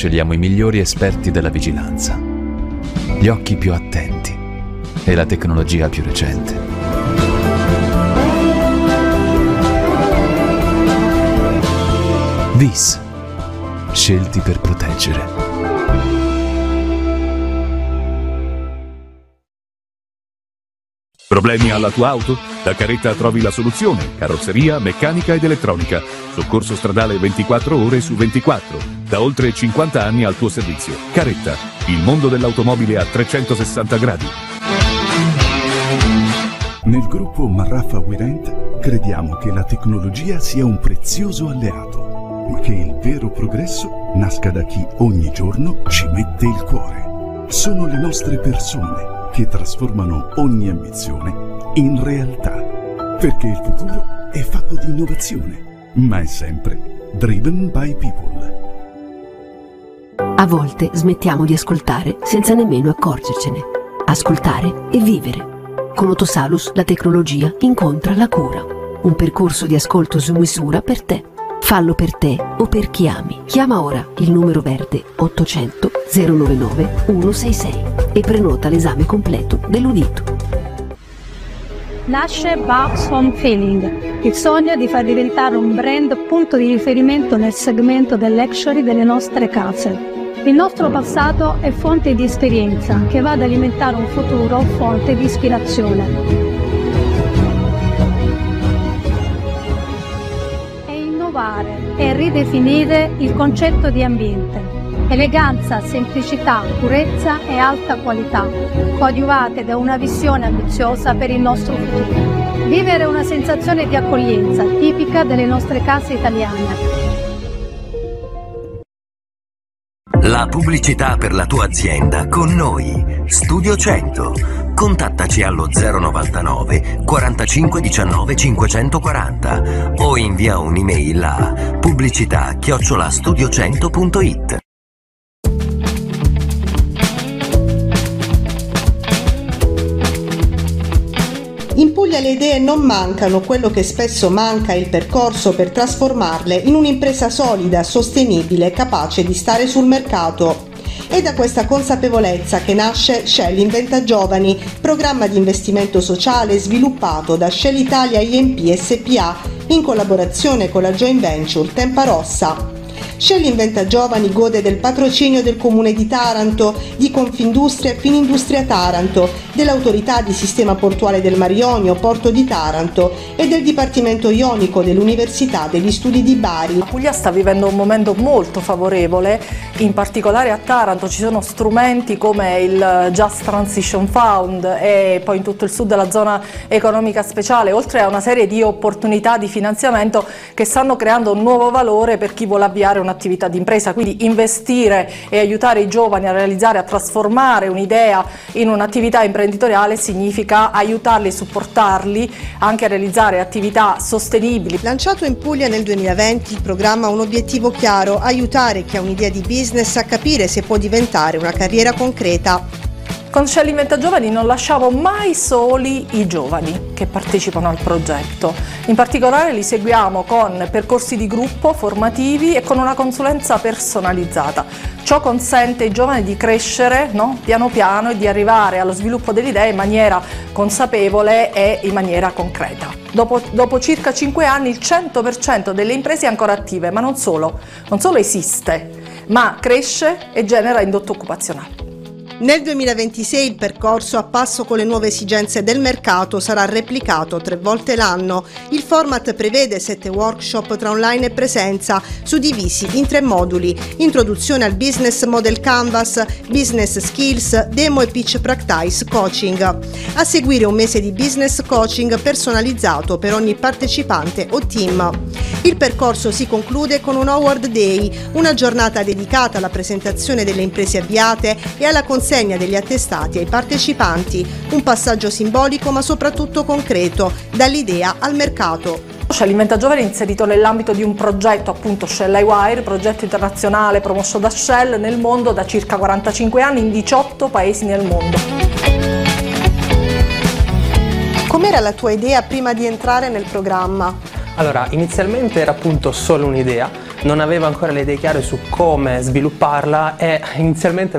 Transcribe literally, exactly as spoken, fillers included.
scegliamo i migliori esperti della vigilanza, gli occhi più attenti e la tecnologia più recente. Vis, scelti per proteggere. Problemi alla tua auto? Da Caretta trovi la soluzione. Carrozzeria, meccanica ed elettronica. Soccorso stradale ventiquattro ore su ventiquattro. Da oltre cinquanta anni al tuo servizio. Caretta, il mondo dell'automobile a trecentosessanta gradi. Nel gruppo Marraffa Wirent crediamo che la tecnologia sia un prezioso alleato, ma che il vero progresso nasca da chi ogni giorno ci mette il cuore. Sono le nostre persone che trasformano ogni ambizione in realtà, perché il futuro è fatto di innovazione, ma è sempre driven by people. A volte smettiamo di ascoltare senza nemmeno accorgercene. Ascoltare e vivere. Con Otosalus la tecnologia incontra la cura. Un percorso di ascolto su misura per te. Fallo per te o per chi ami. Chiama ora il numero verde ottocento zero novantanove centosessantasei e prenota l'esame completo dell'udito. Nasce Bugs Home Feeling, il sogno di far diventare un brand punto di riferimento nel segmento dell'luxury delle nostre case. Il nostro passato è fonte di esperienza che va ad alimentare un futuro fonte di ispirazione. E innovare e ridefinire il concetto di ambiente. Eleganza, semplicità, purezza e alta qualità, coadiuvate da una visione ambiziosa per il nostro futuro. Vivere una sensazione di accoglienza tipica delle nostre case italiane. La pubblicità per la tua azienda con noi. Studio cento. Contattaci allo zero novantanove quarantacinque diciannove cinquecentoquaranta o invia un'email a pubblicità chiocciola studiocento punto it. In Puglia le idee non mancano, quello che spesso manca è il percorso per trasformarle in un'impresa solida, sostenibile, capace di stare sul mercato. È da questa consapevolezza che nasce Shell Inventa Giovani, programma di investimento sociale sviluppato da Shell Italia I M P S P A in collaborazione con la joint venture Tempa Rossa. Shell Inventa Giovani gode del patrocinio del Comune di Taranto, di Confindustria e Finindustria Taranto, dell'Autorità di Sistema Portuale del Mar Ionio, Porto di Taranto e del Dipartimento Ionico dell'Università degli Studi di Bari. La Puglia sta vivendo un momento molto favorevole, in particolare a Taranto ci sono strumenti come il Just Transition Fund e poi in tutto il sud della zona economica speciale, oltre a una serie di opportunità di finanziamento che stanno creando un nuovo valore per chi vuole avviare un'attività di impresa, quindi investire e aiutare i giovani a realizzare, a trasformare un'idea in un'attività imprenditoriale significa aiutarli e supportarli anche a realizzare attività sostenibili. Lanciato in Puglia nel duemilaventi, il programma ha un obiettivo chiaro: aiutare chi ha un'idea di business a capire se può diventare una carriera concreta. Con Shell Inventa Giovani non lasciamo mai soli i giovani che partecipano al progetto. In particolare li seguiamo con percorsi di gruppo formativi e con una consulenza personalizzata. Ciò consente ai giovani di crescere, no? piano piano e di arrivare allo sviluppo delle idee in maniera consapevole e in maniera concreta. Dopo, dopo circa cinque anni il cento per cento delle imprese è ancora attive, ma non solo, non solo esiste, ma cresce e genera indotto occupazionale. Nel duemilaventisei il percorso, a passo con le nuove esigenze del mercato, sarà replicato tre volte l'anno. Il format prevede sette workshop tra online e presenza, suddivisi in tre moduli: introduzione al business model canvas, business skills, demo e pitch practice coaching. A seguire un mese di business coaching personalizzato per ogni partecipante o team. Il percorso si conclude con un Award Day, una giornata dedicata alla presentazione delle imprese avviate e alla consegna degli attestati ai partecipanti, un passaggio simbolico ma soprattutto concreto, dall'idea al mercato. Shell Inventa Giovani è inserito nell'ambito di un progetto, appunto Shell iWire, progetto internazionale promosso da Shell nel mondo da circa quarantacinque anni in diciotto paesi nel mondo. Com'era la tua idea prima di entrare nel programma? Allora, inizialmente era appunto solo un'idea, non aveva ancora le idee chiare su come svilupparla e inizialmente